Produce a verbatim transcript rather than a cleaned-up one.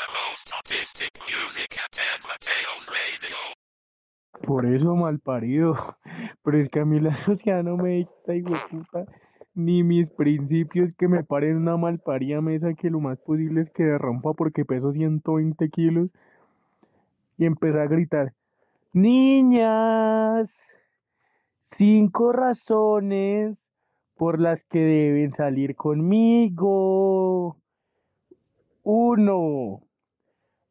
the most autistic music at Ed Mateos Radio. Por eso malparido. Pero es que a mí la sociedad no me dicta, hijo de puta, ni mis principios que me paren una malparida mesa que lo más posible es que derrumpa porque peso ciento veinte kilos y empecé a gritar, niñas, cinco razones por las que deben salir conmigo. Uno,